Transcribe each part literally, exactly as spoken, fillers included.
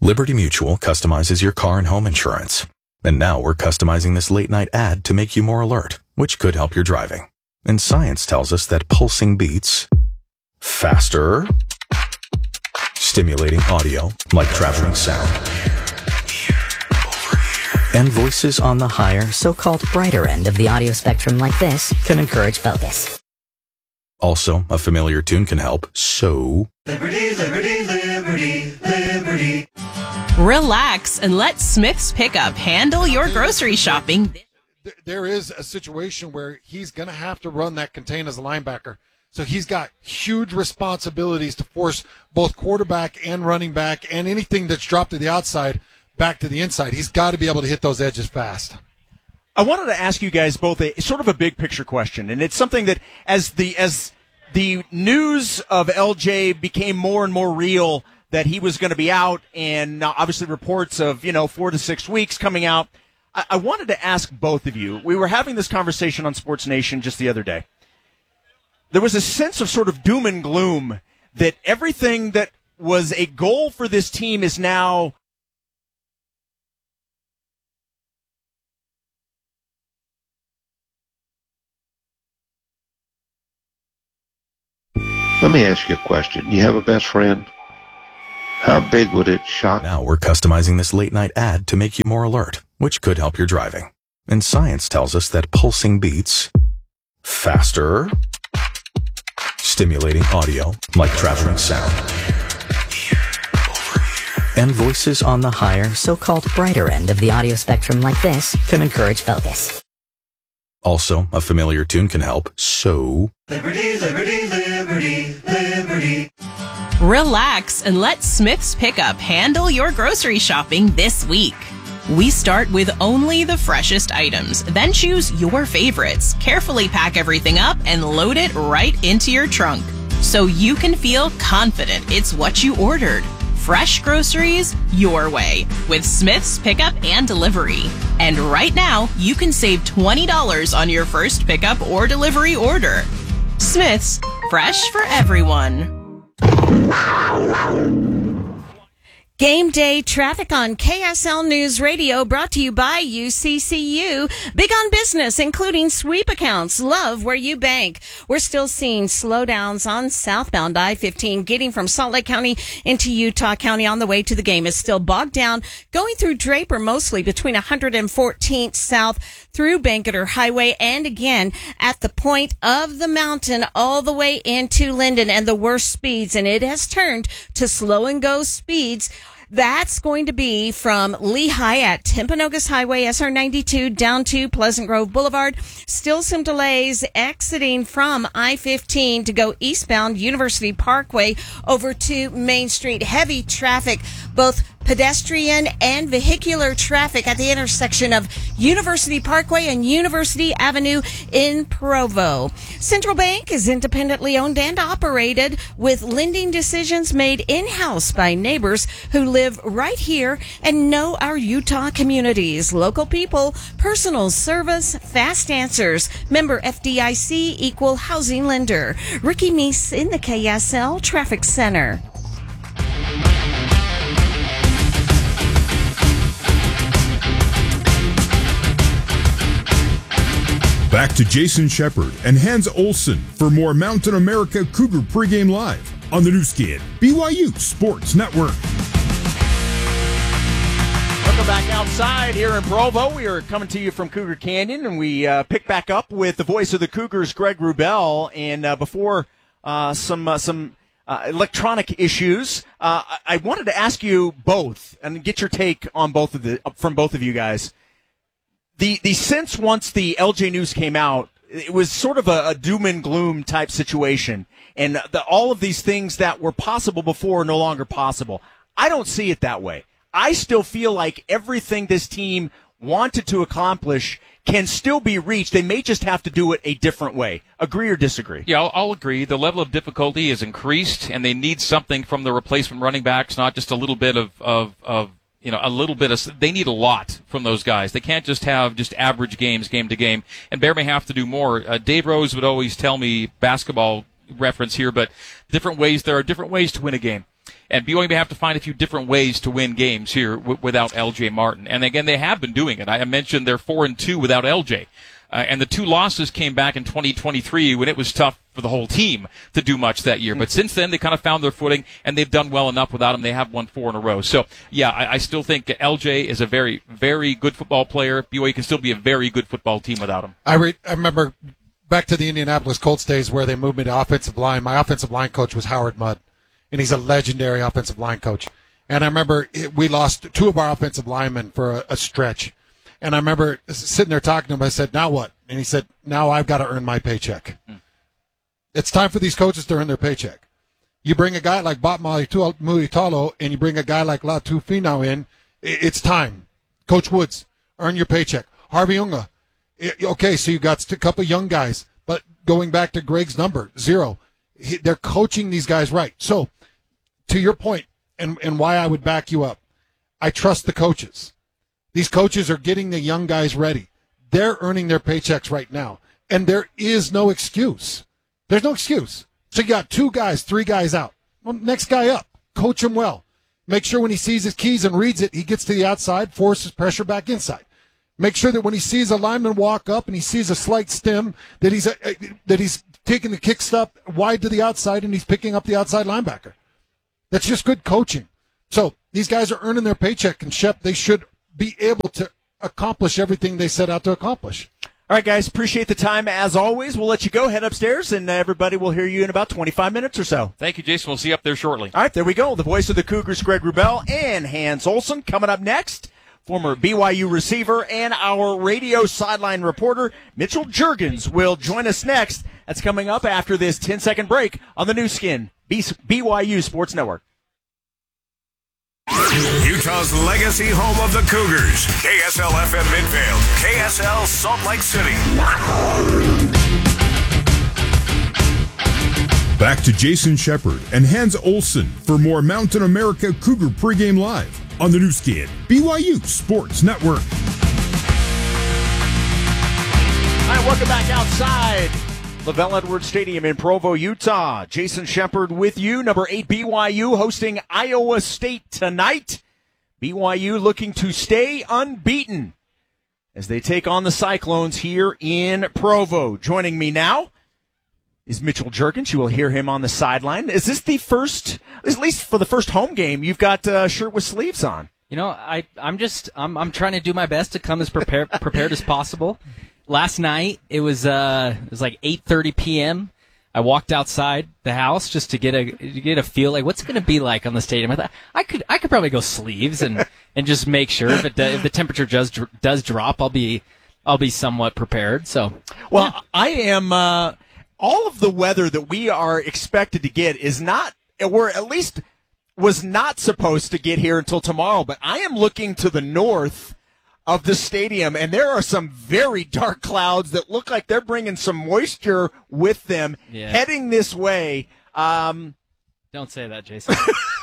Liberty Mutual customizes your car and home insurance. And now we're customizing this late-night ad to make you more alert, which could help your driving. And science tells us that pulsing beats faster, stimulating audio like traveling sound, and voices on the higher, so-called brighter end of the audio spectrum like this can encourage focus. Also, a familiar tune can help, so... Liberty, liberty, liberty, liberty. Relax and let Smith's Pickup handle your grocery shopping. There is a situation where he's going to have to run that contain as a linebacker. So he's got huge responsibilities to force both quarterback and running back and anything that's dropped to the outside back to the inside. He's got to be able to hit those edges fast. I wanted to ask you guys both a sort of a big picture question, and it's something that as the as the news of L J became more and more real, that he was going to be out, and obviously reports of, you know, four to six weeks coming out. I, I wanted to ask both of you. We were having this conversation on Sports Nation just the other day. There was a sense of sort of doom and gloom that everything that was a goal for this team is now Let me ask you a question. You have a best friend? How big would it shock? Now we're customizing this late-night ad to make you more alert, which could help your driving. And science tells us that pulsing beats faster, stimulating audio like traveling sound, and voices on the higher, so-called brighter end of the audio spectrum like this can encourage focus. Also, a familiar tune can help, so... Liberty, liberty, liberty, liberty. Relax and let Smith's Pickup handle your grocery shopping this week. We start with only the freshest items, then choose your favorites, carefully pack everything up, and load it right into your trunk, so you can feel confident it's what you ordered. Fresh groceries your way with Smith's Pickup and Delivery. And right now, you can save twenty dollars on your first pickup or delivery order. Smith's, fresh for everyone. Game day traffic on K S L News Radio, brought to you by U C C U. Big on business, including sweep accounts. Love where you bank. We're still seeing slowdowns on southbound I fifteen, getting from Salt Lake County into Utah County on the way to the game. Is still bogged down, going through Draper mostly between one hundred fourteenth South through Banketer Highway, and again at the point of the mountain all the way into Linden, and the worst speeds, and it has turned to slow and go speeds. That's going to be from Lehigh at Timpanogos Highway, S R ninety-two, down to Pleasant Grove Boulevard. Still some delays exiting from I fifteen to go eastbound University Parkway over to Main Street. Heavy traffic, both pedestrian and vehicular traffic at the intersection of University Parkway and University Avenue in Provo. Central Bank is independently owned and operated, with lending decisions made in-house by neighbors who live right here and know our Utah communities. Local people, personal service, fast answers. Member F D I C, equal housing lender. Ricky Meese in the K S L Traffic Center. Back to Jason Shepard and Hans Olsen for more Mountain America Cougar pregame live on the new skin B Y U Sports Network. Welcome back outside here in Provo. We are coming to you from Cougar Canyon, and we uh, pick back up with the voice of the Cougars, Greg Wrubell. And uh, before uh, some uh, some uh, electronic issues, uh, I wanted to ask you both and get your take on both of the from both of you guys. The the sense once the L J news came out, it was sort of a, a doom and gloom type situation, and the, all of these things that were possible before are no longer possible. I don't see it that way. I still feel like everything this team wanted to accomplish can still be reached. They may just have to do it a different way. Agree or disagree? Yeah, I'll, I'll agree. The level of difficulty is increased, and they need something from the replacement running backs, not just a little bit of, of, of you know, a little bit of, they need a lot from those guys. They can't just have just average games game to game, and Bear may have to do more. Uh, Dave Rose would always tell me, basketball reference here, but different ways, there are different ways to win a game. And B Y U may have to find a few different ways to win games here w- without L J Martin. And again, they have been doing it. I mentioned they're four and two without L J. Uh, and the two losses came back in twenty twenty-three when it was tough for the whole team to do much that year. But since then, they kind of found their footing, and they've done well enough without him. They have won four in a row. So, yeah, I, I still think L J is a very, very good football player. B Y U can still be a very good football team without him. I, re- I remember back to the Indianapolis Colts days where they moved me to offensive line. My offensive line coach was Howard Mudd, and he's a legendary offensive line coach. And I remember it, we lost two of our offensive linemen for a, a stretch. And I remember sitting there talking to him. I said, now what? And he said, now I've got to earn my paycheck. Hmm. It's time for these coaches to earn their paycheck. You bring a guy like Bob Mulitalo and you bring a guy like Latu Finau in, it's time. Coach Woods, earn your paycheck. Harvey Unga, okay, so you got a couple young guys, but going back to Greg's number, zero. They're coaching these guys right. So, to your point, and, and why I would back you up, I trust the coaches. These coaches are getting the young guys ready. They're earning their paychecks right now. And there is no excuse. There's no excuse. So you got two guys, three guys out. Well, next guy up. Coach him well. Make sure when he sees his keys and reads it, he gets to the outside, forces pressure back inside. Make sure that when he sees a lineman walk up and he sees a slight stem, that he's a, that he's taking the kick step wide to the outside and he's picking up the outside linebacker. That's just good coaching. So these guys are earning their paycheck, and Shep, they should be able to accomplish everything they set out to accomplish. All right, guys, appreciate the time. As always, we'll let you go. Head upstairs, and everybody will hear you in about twenty-five minutes or so. Thank you, Jason. We'll see you up there shortly. All right, there we go. The voice of the Cougars, Greg Wrubell, and Hans Olsen. Coming up next, former B Y U receiver and our radio sideline reporter, Mitchell Juergens, will join us next. That's coming up after this ten-second break on the new skin, B Y U Sports Network. Utah's legacy home of the Cougars. K S L F M Midvale. K S L Salt Lake City. Back to Jason Shepard and Hans Olsen for more Mountain America Cougar pregame live on the new skin, B Y U Sports Network. All right, welcome back outside LaVell Edwards Stadium in Provo, Utah. Jason Shepard with you. Number eight B Y U hosting Iowa State tonight. B Y U looking to stay unbeaten as they take on the Cyclones here in Provo. Joining me now is Mitchell Juergens. You will hear him on the sideline. Is this the first, at least for the first home game, you've got a shirt with sleeves on? You know, I, I'm just, I'm, I'm trying to do my best to come as prepared, prepared as possible. Last night, it was, uh, it was like eight thirty p.m. I walked outside the house just to get a, to get a feel like what's it going to be like on the stadium. I thought I could, I could probably go sleeves and, and just make sure if it, if the temperature does, does drop, I'll be, I'll be somewhat prepared. So, well, yeah. I am, uh, all of the weather that we are expected to get is not, or at least was not supposed to get here until tomorrow, but I am looking to the north of the stadium, and there are some very dark clouds that look like they're bringing some moisture with them, yeah. heading this way. Um, Don't say that, Jason.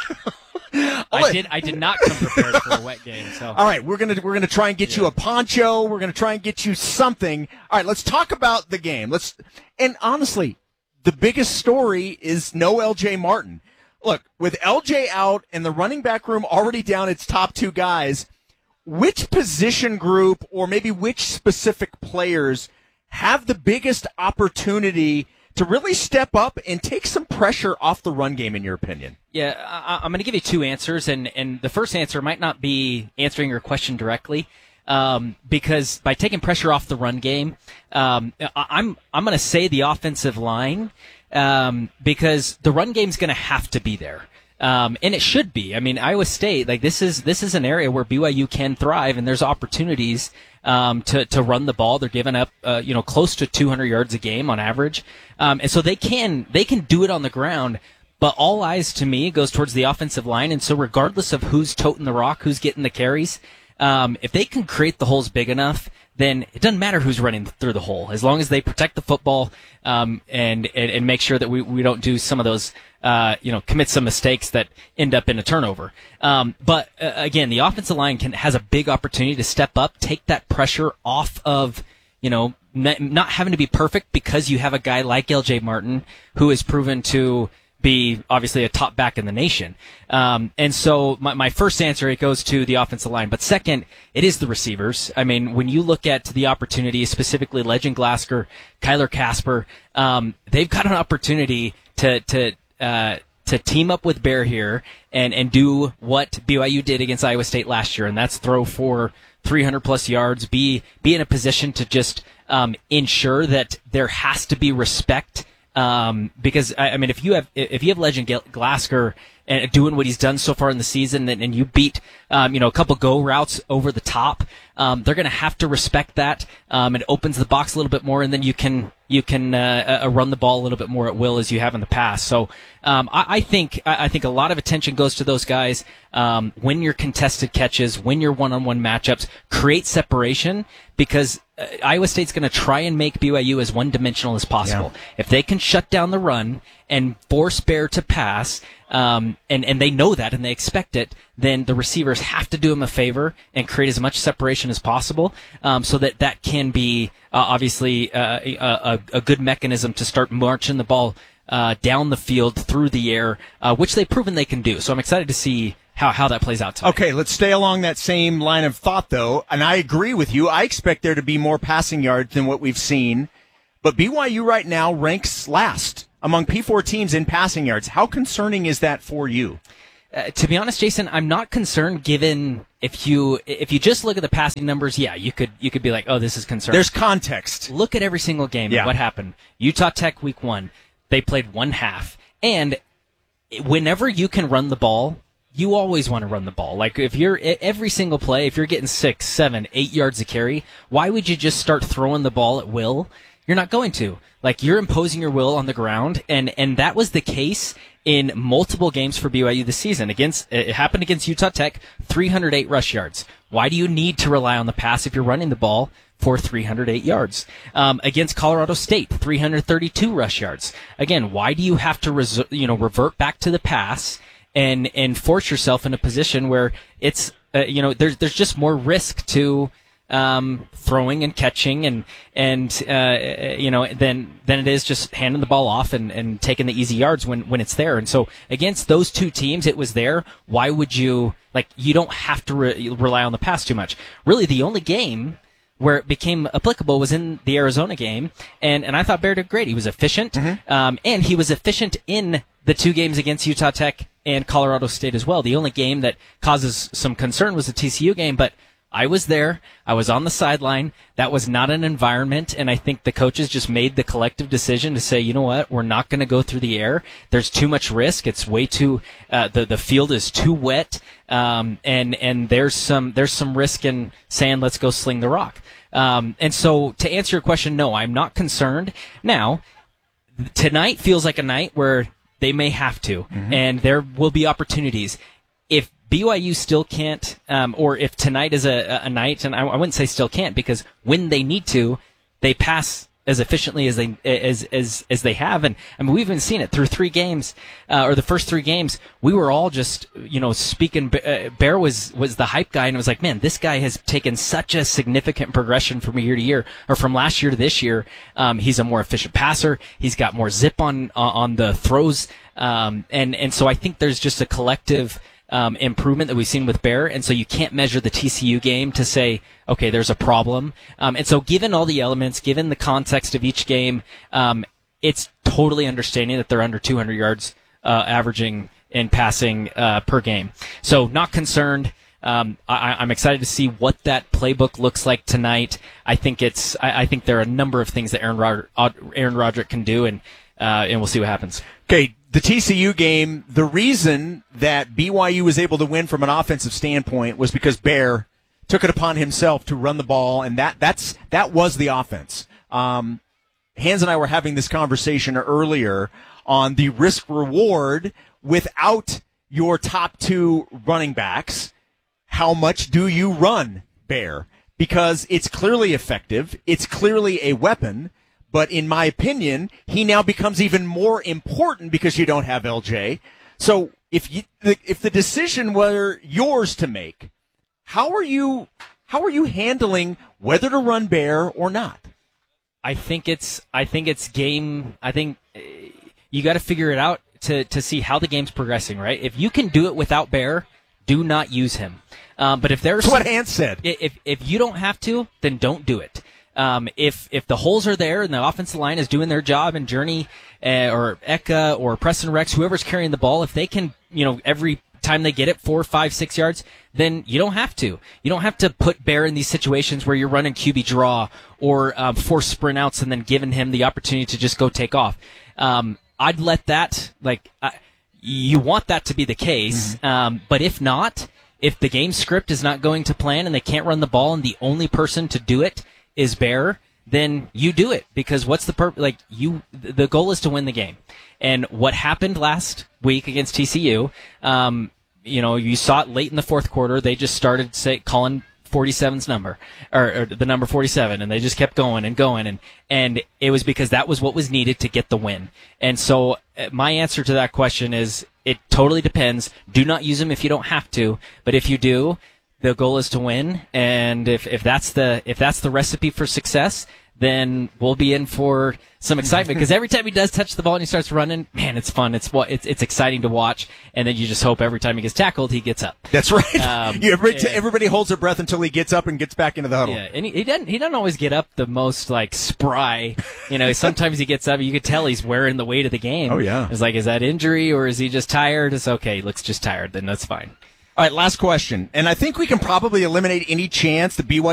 I did. I did not come prepared for a wet game. So all right, we're gonna we're gonna try and get yeah. you a poncho. We're gonna try and get you something. All right, let's talk about the game. Let's and honestly, the biggest story is no L J Martin. Look, with L J out and the running back room already down its top two guys, which position group or maybe which specific players have the biggest opportunity to really step up and take some pressure off the run game, in your opinion? Yeah, I, I'm going to give you two answers, and, and the first answer might not be answering your question directly, um, because by taking pressure off the run game, um, I, I'm I'm going to say the offensive line, um, because the run game's going to have to be there. Um, and it should be. I mean, Iowa State, like this is this is an area where B Y U can thrive, and there's opportunities um, to to run the ball. They're giving up, uh, you know, close to two hundred yards a game on average, um, and so they can they can do it on the ground. But all eyes to me goes towards the offensive line, and so regardless of who's toting the rock, who's getting the carries, um, if they can create the holes big enough, then it doesn't matter who's running through the hole, as long as they protect the football um, and, and and make sure that we, we don't do some of those, uh, you know, commit some mistakes that end up in a turnover. Um, but uh, again, the offensive line can has a big opportunity to step up, take that pressure off of, you know, not, not having to be perfect, because you have a guy like L J Martin who has proven to be obviously a top back in the nation. Um, and so my, my first answer, it goes to the offensive line. But second, it is the receivers. I mean, when you look at the opportunities, specifically Legend Glasgow, Kyler Casper, um, they've got an opportunity to, to, uh, to team up with Bear here and, and do what B Y U did against Iowa State last year, and that's throw for three hundred plus yards, be, be in a position to just, um, ensure that there has to be respect. Um, because I, I mean, if you have if you have Legend Glasgow and doing what he's done so far in the season, and, and you beat um, you know a couple go routes over the top, um, they're going to have to respect that. Um, it opens the box a little bit more, and then you can you can uh, uh, run the ball a little bit more at will as you have in the past. So um, I, I think I, I think a lot of attention goes to those guys. Um, win your contested catches, win your one-on-one matchups, create separation, because uh, Iowa State's going to try and make B Y U as one-dimensional as possible. Yeah. If they can shut down the run and force Bear to pass, um, and, and they know that and they expect it, then the receivers have to do them a favor and create as much separation as possible, um, so that that can be uh, obviously uh, a, a good mechanism to start marching the ball uh, down the field through the air, uh, which they've proven they can do. So I'm excited to see how how that plays out tonight. Okay, let's stay along that same line of thought, though, and I agree with you. I expect there to be more passing yards than what we've seen, but B Y U right now ranks last among P four teams in passing yards. How concerning is that for you? Uh, to be honest, Jason, I'm not concerned. Given if you if you just look at the passing numbers, yeah, you could you could be like, oh, this is concerning. There's context. Look at every single game. Yeah. And what happened? Utah Tech week one, they played one half, and whenever you can run the ball, you always want to run the ball. Like, if you're every single play, if you're getting six, seven, eight yards a carry, why would you just start throwing the ball at will? You're not going to. Like, you're imposing your will on the ground, and, and that was the case in multiple games for B Y U this season. Against it happened against Utah Tech, three hundred eight rush yards. Why do you need to rely on the pass if you're running the ball for three hundred eight yards? Um, against Colorado State, three hundred thirty-two rush yards. Again, why do you have to res- you know revert back to the pass and and force yourself in a position where it's uh, you know there's there's just more risk to um, throwing and catching and and uh, you know than than it is just handing the ball off and, and taking the easy yards when, when it's there. And so against those two teams, it was there. Why would you like? You don't have to re- rely on the pass too much. Really, the only game where it became applicable was in the Arizona game, and, and I thought Bear did great. He was efficient, mm-hmm. um, and he was efficient in the two games against Utah Tech and Colorado State as well. The only game that causes some concern was the T C U game, but I was there. I was on the sideline. That was not an environment, and I think the coaches just made the collective decision to say, you know what, we're not going to go through the air. There's too much risk. It's way too uh, the the field is too wet, um, and and there's some there's some risk in saying let's go sling the rock. Um, and so to answer your question, no, I'm not concerned. Now, tonight feels like a night where they may have to, mm-hmm. and there will be opportunities. If B Y U still can't, um, or if tonight is a, a night, and I, I wouldn't say still can't, because when they need to, they pass as efficiently as they as as as they have. And I mean, we've been seeing it through three games, uh, or the first three games. We were all just, you know, speaking. Uh, Bear was was the hype guy, and it was like, man, this guy has taken such a significant progression from year to year, or from last year to this year. Um, he's a more efficient passer. He's got more zip on uh, on the throws, um, and and so I think there's just a collective Um, improvement that we've seen with Bear, and so you can't measure the T C U game to say, okay, there's a problem. Um, and so given all the elements, given the context of each game, um, it's totally understanding that they're under two hundred yards uh, averaging in passing uh, per game. So not concerned. Um, I, I'm excited to see what that playbook looks like tonight. I think it's. I, I think there are a number of things that Aaron Rod- Aaron Roderick can do, and uh, and we'll see what happens. Okay. The T C U game, the reason that B Y U was able to win from an offensive standpoint was because Bear took it upon himself to run the ball, and that that's that was the offense. Um, Hans and I were having this conversation earlier on the risk-reward without your top two running backs. How much do you run, Bear? Because it's clearly effective. It's clearly a weapon. But in my opinion, he now becomes even more important because you don't have L J. So if you, if the decision were yours to make, how are you how are you handling whether to run Bear or not? I think it's I think it's game. I think you got to figure it out to to see how the game's progressing. Right, if you can do it without Bear, do not use him. Um, but if there's That's what Hans said. If if you don't have to, then don't do it. Um, if if the holes are there and the offensive line is doing their job, and Journey uh, or Eka or Preston Rex, whoever's carrying the ball, if they can, you know, every time they get it four, five, six yards, then you don't have to. You don't have to put Bear in these situations where you're running Q B draw or um, force sprint outs and then giving him the opportunity to just go take off. Um, I'd let that like uh, you want that to be the case, mm-hmm. um, but if not. If the game script is not going to plan and they can't run the ball and the only person to do it is Bear, then you do it, because what's the purpose? Like you, the goal is to win the game. And what happened last week against T C U, um, you know, you saw it late in the fourth quarter. They just started say, calling forty-seven's number or, or the number forty-seven, and they just kept going and going, and and it was because that was what was needed to get the win. And so uh, my answer to that question is, it totally depends. Do not use them if you don't have to, but if you do, the goal is to win. And if, if that's the if that's the recipe for success, then we'll be in for some excitement, because every time he does touch the ball and he starts running, man, it's fun. It's it's it's exciting to watch, and then you just hope every time he gets tackled, he gets up. That's right. Um, you, every, yeah. Everybody holds their breath until he gets up and gets back into the huddle. Yeah, and he, he doesn't he doesn't always get up the most like spry. You know, sometimes he gets up, you could tell he's wearing the weight of the game. Oh yeah. It's like, is that injury or is he just tired? It's okay. He looks just tired. Then that's fine. All right, last question, and I think we can probably eliminate any chance that B Y U